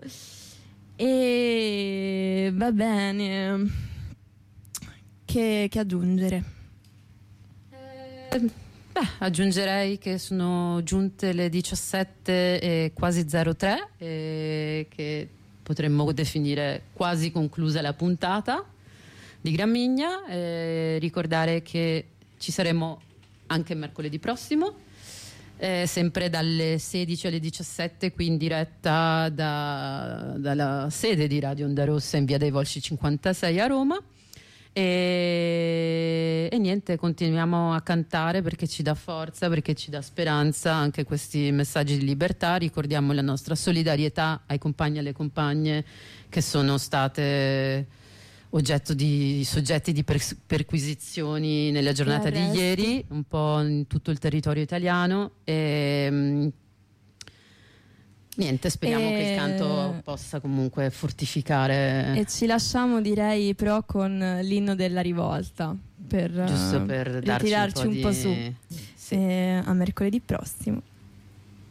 E va bene, che aggiungere? Aggiungerei che sono giunte le 17 e quasi 03 e che potremmo definire quasi conclusa la puntata di Gramigna, ricordare che ci saremo anche mercoledì prossimo, sempre dalle 16 alle 17 qui in diretta dalla sede di Radio Onda Rossa in via dei Volsci 56 a Roma. E niente, continuiamo a cantare perché ci dà forza, perché ci dà speranza anche questi messaggi di libertà. Ricordiamo la nostra solidarietà ai compagni e alle compagne che sono state oggetto di soggetti di perquisizioni nella giornata di ieri, un po' in tutto il territorio italiano. E niente, speriamo che il canto possa comunque fortificare. E ci lasciamo, direi, però con l'inno della rivolta, giusto per ritirarci un po' su. Sì. A mercoledì prossimo.